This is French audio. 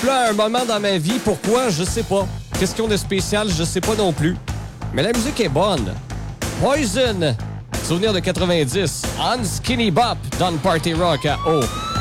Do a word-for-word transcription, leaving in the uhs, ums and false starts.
groupe-là à un moment dans ma vie. Pourquoi? Je sais pas. Question de spécial, je sais pas non plus. Mais la musique est bonne. Poison, souvenir de quatre-vingt-dix. On Skinny Bop dans le Party Rock à O.